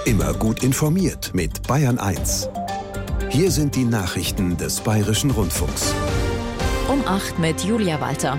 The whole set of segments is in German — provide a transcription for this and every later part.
Immer gut informiert mit Bayern 1. Hier sind die Nachrichten des Bayerischen Rundfunks. Um 8 mit Julia Walter.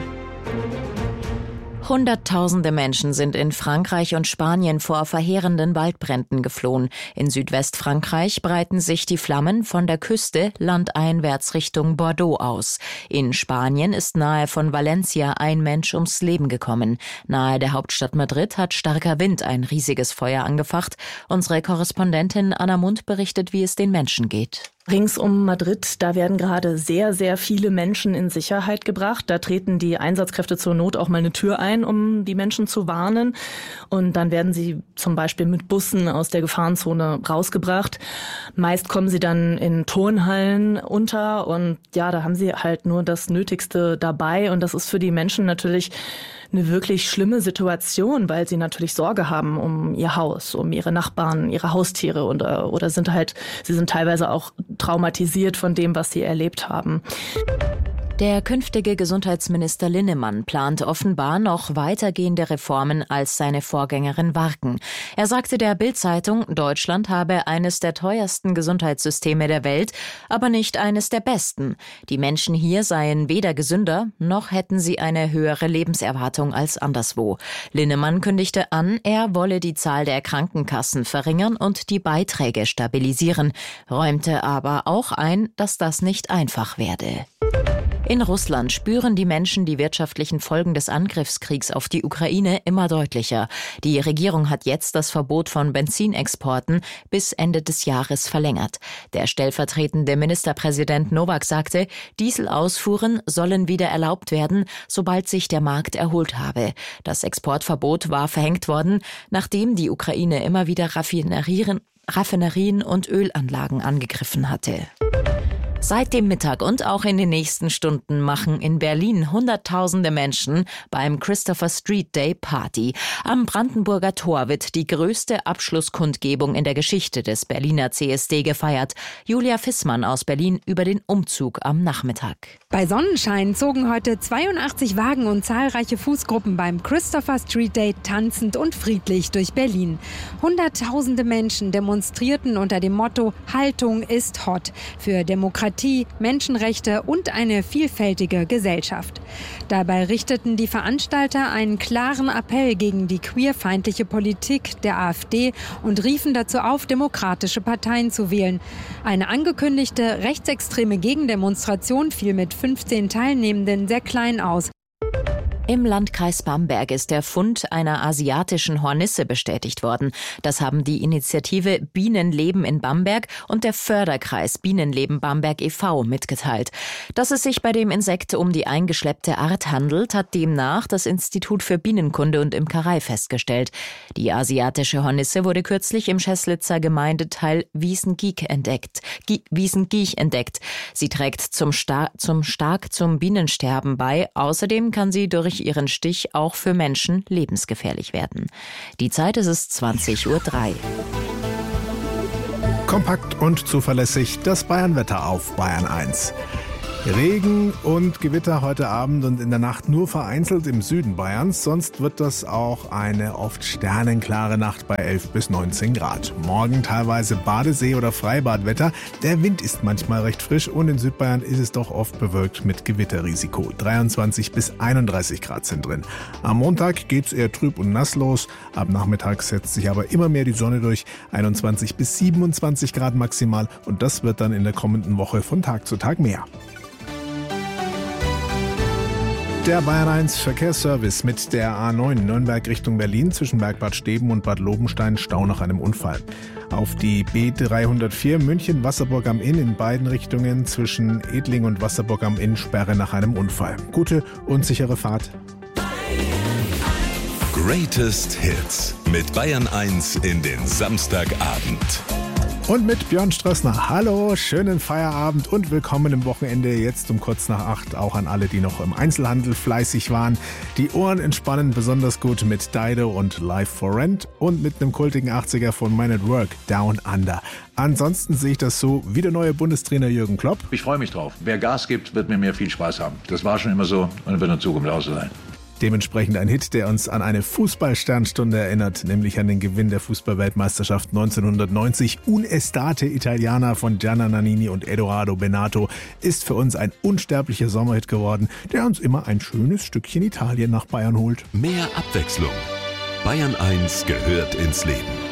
Hunderttausende Menschen sind in Frankreich und Spanien vor verheerenden Waldbränden geflohen. In Südwestfrankreich breiten sich die Flammen von der Küste landeinwärts Richtung Bordeaux aus. In Spanien ist nahe von Valencia ein Mensch ums Leben gekommen. Nahe der Hauptstadt Madrid hat starker Wind ein riesiges Feuer angefacht. Unsere Korrespondentin Anna Mund berichtet, wie es den Menschen geht. Rings um Madrid, da werden gerade sehr, sehr viele Menschen in Sicherheit gebracht. Da treten die Einsatzkräfte zur Not auch mal eine Tür ein, um die Menschen zu warnen. Und dann werden sie zum Beispiel mit Bussen aus der Gefahrenzone rausgebracht. Meist kommen sie dann in Turnhallen unter und ja, da haben sie halt nur das Nötigste dabei. Und das ist für die Menschen natürlich eine wirklich schlimme Situation, weil sie natürlich Sorge haben um ihr Haus, um ihre Nachbarn, ihre Haustiere oder sie sind teilweise auch traumatisiert von dem, was sie erlebt haben. Der künftige Gesundheitsminister Linnemann plant offenbar noch weitergehende Reformen als seine Vorgängerin Warken. Er sagte der Bild-Zeitung, Deutschland habe eines der teuersten Gesundheitssysteme der Welt, aber nicht eines der besten. Die Menschen hier seien weder gesünder, noch hätten sie eine höhere Lebenserwartung als anderswo. Linnemann kündigte an, er wolle die Zahl der Krankenkassen verringern und die Beiträge stabilisieren, räumte aber auch ein, dass das nicht einfach werde. In Russland spüren die Menschen die wirtschaftlichen Folgen des Angriffskriegs auf die Ukraine immer deutlicher. Die Regierung hat jetzt das Verbot von Benzinexporten bis Ende des Jahres verlängert. Der stellvertretende Ministerpräsident Nowak sagte, Dieselausfuhren sollen wieder erlaubt werden, sobald sich der Markt erholt habe. Das Exportverbot war verhängt worden, nachdem die Ukraine immer wieder Raffinerien und Ölanlagen angegriffen hatte. Seit dem Mittag und auch in den nächsten Stunden machen in Berlin Hunderttausende Menschen beim Christopher Street Day Party. Am Brandenburger Tor wird die größte Abschlusskundgebung in der Geschichte des Berliner CSD gefeiert. Julia Fissmann aus Berlin über den Umzug am Nachmittag. Bei Sonnenschein zogen heute 82 Wagen und zahlreiche Fußgruppen beim Christopher Street Day tanzend und friedlich durch Berlin. Hunderttausende Menschen demonstrierten unter dem Motto Haltung ist hot für Demokratie, Menschenrechte und eine vielfältige Gesellschaft. Dabei richteten die Veranstalter einen klaren Appell gegen die queerfeindliche Politik der AfD und riefen dazu auf, demokratische Parteien zu wählen. Eine angekündigte rechtsextreme Gegendemonstration fiel mit 15 Teilnehmenden sehr klein aus. Im Landkreis Bamberg ist der Fund einer asiatischen Hornisse bestätigt worden. Das haben die Initiative Bienenleben in Bamberg und der Förderkreis Bienenleben Bamberg e.V. mitgeteilt. Dass es sich bei dem Insekt um die eingeschleppte Art handelt, hat demnach das Institut für Bienenkunde und Imkerei festgestellt. Die asiatische Hornisse wurde kürzlich im Scheßlitzer Gemeindeteil Wiesengiech entdeckt. Sie trägt stark zum Bienensterben bei. Außerdem kann sie durch ihren Stich auch für Menschen lebensgefährlich werden. Die Zeit ist es 20:03 Uhr. Kompakt und zuverlässig das Bayern-Wetter auf Bayern 1. Regen und Gewitter heute Abend und in der Nacht nur vereinzelt im Süden Bayerns. Sonst wird das auch eine oft sternenklare Nacht bei 11 bis 19 Grad. Morgen teilweise Badesee- oder Freibadwetter. Der Wind ist manchmal recht frisch und in Südbayern ist es doch oft bewölkt mit Gewitterrisiko. 23 bis 31 Grad sind drin. Am Montag geht's eher trüb und nass los. Ab Nachmittag setzt sich aber immer mehr die Sonne durch. 21 bis 27 Grad maximal und das wird dann in der kommenden Woche von Tag zu Tag mehr. Der Bayern 1 Verkehrsservice mit der A9 Nürnberg Richtung Berlin zwischen Bergbad Steben und Bad Lobenstein Stau nach einem Unfall. Auf die B304 München-Wasserburg am Inn in beiden Richtungen zwischen Edling und Wasserburg am Inn Sperre nach einem Unfall. Gute und sichere Fahrt. Greatest Hits mit Bayern 1 in den Samstagabend. Und mit Björn Strössner. Hallo, schönen Feierabend und willkommen im Wochenende. Jetzt um kurz nach 8 auch an alle, die noch im Einzelhandel fleißig waren. Die Ohren entspannen besonders gut mit Dido und Life for Rent und mit einem kultigen 80er von Man at Work, Down Under. Ansonsten sehe ich das so wie der neue Bundestrainer Jürgen Klopp. Ich freue mich drauf. Wer Gas gibt, wird mit mir viel Spaß haben. Das war schon immer so und wird in Zukunft auch so sein. Dementsprechend ein Hit, der uns an eine Fußballsternstunde erinnert, nämlich an den Gewinn der Fußballweltmeisterschaft 1990. Un'estate italiana von Gianna Nannini und Edoardo Bennato ist für uns ein unsterblicher Sommerhit geworden, der uns immer ein schönes Stückchen Italien nach Bayern holt. Mehr Abwechslung. Bayern 1 gehört ins Leben.